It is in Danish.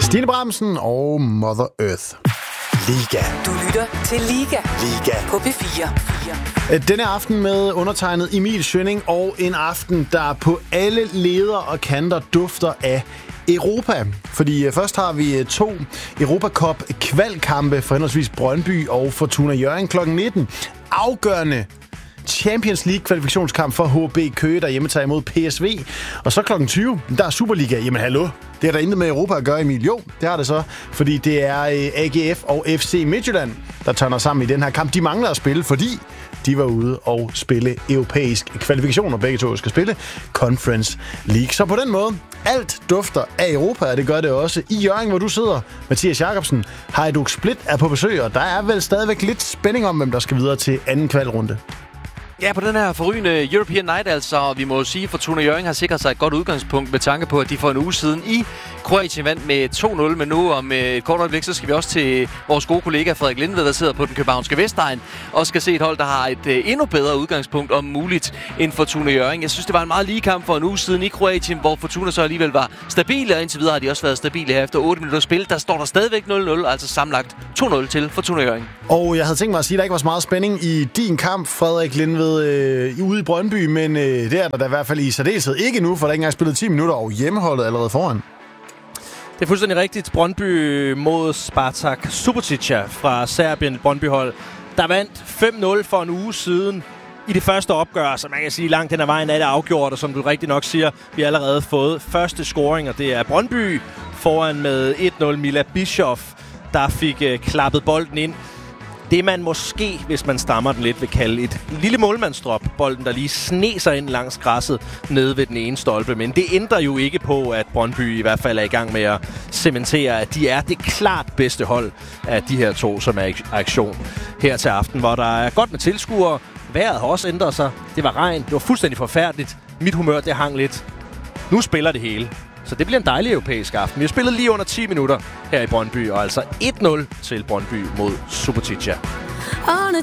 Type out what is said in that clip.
Stine Bramsen og Mother Earth. Liga. Du lytter til Liga på P4. Denne aften med undertegnet Emil Schønning, og en aften, der på alle leder og kanter dufter af Europa. Fordi først har vi 2 Europa Cup kvalkampe for henholdsvis Brøndby og Fortuna Hjørring kl. 19. Afgørende Champions League kvalifikationskamp for HB Køge, der hjemme tager imod PSV. Og så kl. 20, der er Superliga. Jamen hallo, det har der intet med Europa at gøre, Emil. Jo, det har det så, fordi det er AGF og FC Midtjylland, der tørner sammen i den her kamp. De mangler at spille, fordi de var ude og spille europæisk kvalifikation, og begge to skal spille Conference League. Så på den måde, alt dufter af Europa, og det gør det også i Hjørring, hvor du sidder. Mathias Jacobsen, Hajduk Split er på besøg, og der er vel stadigvæk lidt spænding om, hvem der skal videre til anden kvalrunde. Ja, på den her forrygende European Night altså, vi må sige, at Fortuna Hjørring har sikret sig et godt udgangspunkt med tanke på, at de for en uge siden i Kroatien vandt med 2-0, men nu om et kort øjeblik, så skal vi også til vores gode kollega Frederik Lindved, der sidder på den københavnske Vestegn, og skal se et hold, der har et endnu bedre udgangspunkt om muligt end Fortuna Hjørring. Jeg synes, det var en meget lige kamp for en uge siden i Kroatien, hvor Fortuna så alligevel var stabile, og indtil videre har de også været stabile her efter 8 minutter spil. Der står der stadigvæk 0-0, altså sammenlagt 2-0 til Fortuna Hjørring. Og jeg havde tænkt mig at sige, at der ikke var så meget spænding i din kamp, Frederik Lindved, ude i Brøndby, men det er der i hvert fald i særdeleshed ikke nu, for der er ikke engang spillet 10 minutter, og hjemmeholdet allerede foran. Det er fuldstændig rigtigt. Brøndby mod Spartak Subotica fra Serbien, Brøndby-hold, der vandt 5-0 for en uge siden i det første opgør, så man kan sige, langt hen ad vejen er det afgjort, og som du rigtig nok siger, vi har allerede fået første scoring, og det er Brøndby foran med 1-0. Mila Bischoff, der fik klappet bolden ind. Det man måske, hvis man strammer den lidt, vil kalde et lille målmandsdrop. Bolden, der lige sneser ind langs græsset nede ved den ene stolpe. Men det ændrer jo ikke på, at Brøndby i hvert fald er i gang med at cementere, at de er det klart bedste hold af de her 2, som er i aktion her til aften, hvor der er godt med tilskuere. Vejret har også ændret sig. Det var regn. Det var fuldstændig forfærdeligt. Mit humør, det hang lidt. Nu spiller det hele. Så det bliver en dejlig europæisk aften. Vi har spillet lige under 10 minutter her i Brøndby, og altså 1-0 til Brøndby mod Subotica. On a